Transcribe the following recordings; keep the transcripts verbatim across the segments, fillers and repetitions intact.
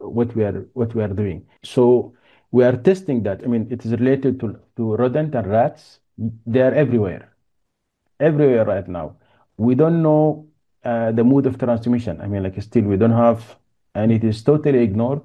what we are what we are doing. So we are testing that. I mean, it is related to, to rodent and rats. They are everywhere, everywhere right now. We don't know uh, the mode of transmission. I mean, like still we don't have, and it is totally ignored.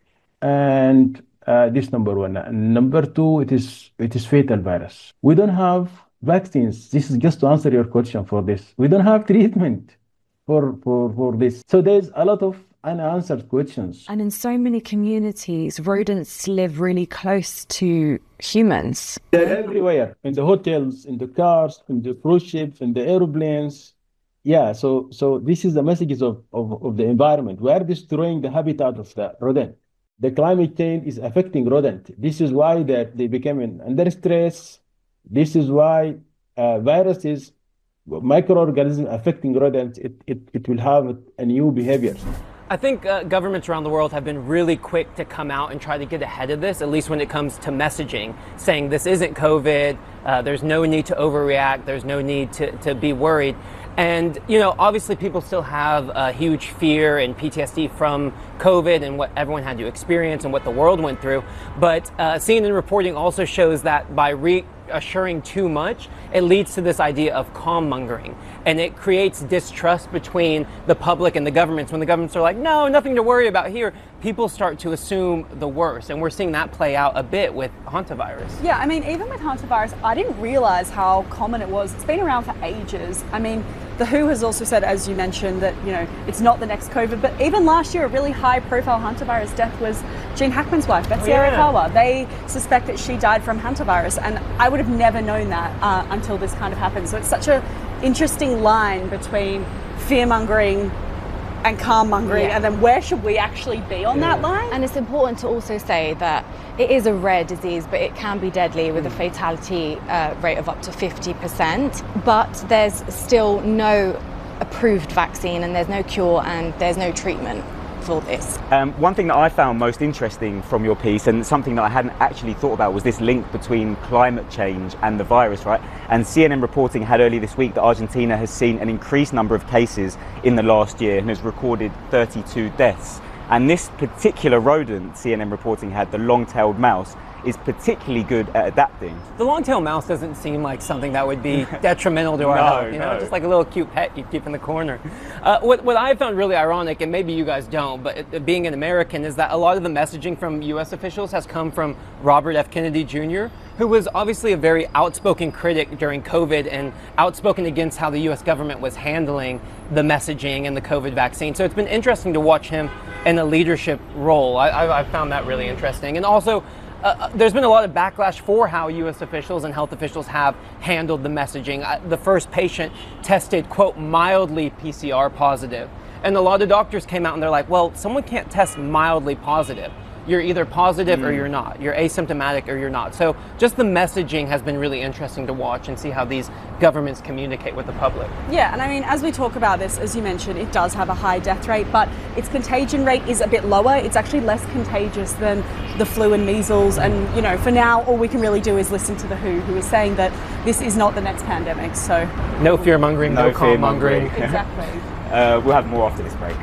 And uh, this number one. And number two, it is it is fatal virus. We don't have vaccines. This is just to answer your question for this. We don't have treatment for for for this. So there's a lot of unanswered questions. And in so many communities, rodents live really close to humans. They're everywhere, in the hotels, in the cars, in the cruise ships, in the airplanes. Yeah, so so this is the messages of, of, of the environment. We are destroying the habitat of the rodent. The climate change is affecting rodent. This is why that they became in, under stress. This is why uh, viruses, microorganisms affecting rodents, it, it, it will have a new behavior. I think uh, governments around the world have been really quick to come out and try to get ahead of this, at least when it comes to messaging, saying this isn't COVID, uh, there's no need to overreact, there's no need to, to be worried. And, you know, obviously people still have a huge fear and P T S D from COVID and what everyone had to experience and what the world went through. But uh, C N N reporting also shows that by reassuring too much, it leads to this idea of calm mongering. And it creates distrust between the public and the governments. When the governments are like, no, nothing to worry about here, people start to assume the worst. And we're seeing that play out a bit with hantavirus. Yeah, I mean, even with hantavirus, I didn't realize how common it was. It's been around for ages. I mean, the W H O has also said, as you mentioned, that, you know, it's not the next COVID, but even last year, a really high profile hantavirus death was Gene Hackman's wife, Betsy oh, yeah. Arakawa. They suspect that she died from hantavirus, and I would have never known that uh, until this kind of happened. So it's such a interesting line between fear-mongering and calm-mongering, yeah. and then where should we actually be on yeah. that line? And it's important to also say that it is a rare disease, but it can be deadly with a fatality uh, rate of up to fifty percent. But there's still no approved vaccine, and there's no cure, and there's no treatment for this. Um, one thing that I found most interesting from your piece, and something that I hadn't actually thought about, was this link between climate change and the virus, right? And C N N reporting had earlier this week that Argentina has seen an increased number of cases in the last year and has recorded thirty-two deaths. And this particular rodent, C N N reporting had, the long-tailed mouse, is particularly good at adapting. The long-tailed mouse doesn't seem like something that would be detrimental to our no, health, you know, no. just like a little cute pet you keep in the corner. Uh, what, what I found really ironic, and maybe you guys don't, but it, being an American, is that a lot of the messaging from U S officials has come from Robert F. Kennedy Junior, who was obviously a very outspoken critic during COVID and outspoken against how the U S government was handling the messaging and the COVID vaccine. So it's been interesting to watch him in a leadership role. I, I, I found that really interesting. And also, Uh, there's been a lot of backlash for how U S officials and health officials have handled the messaging. Uh, the first patient tested, quote, mildly P C R positive. And a lot of doctors came out and they're like, well, someone can't test mildly positive. You're either positive mm. or you're not. You're asymptomatic or you're not. So just the messaging has been really interesting to watch and see how these governments communicate with the public. Yeah, and I mean, as we talk about this, as you mentioned, it does have a high death rate, but its contagion rate is a bit lower. It's actually less contagious than the flu and measles. And, you know, for now, all we can really do is listen to the W H O, who is saying that this is not the next pandemic. So no fear mongering, no, no calm mongering. Exactly. uh, we'll have more after this break.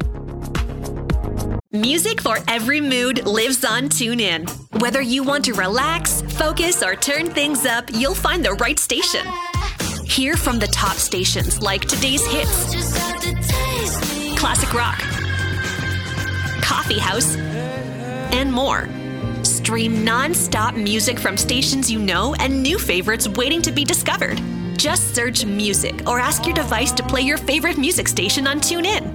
Music for every mood lives on TuneIn. Whether you want to relax, focus, or turn things up, you'll find the right station. Hear from the top stations like today's hits, classic rock, coffee house, and more. Stream non-stop music from stations you know and new favorites waiting to be discovered. Just search music or ask your device to play your favorite music station on TuneIn.